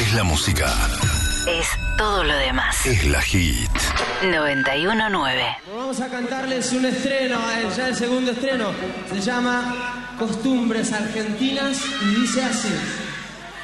Es la música. Es todo lo demás. Es la hit. 91.9. Vamos a cantarles un estreno, ya el segundo estreno. Se llama Costumbres Argentinas y dice así.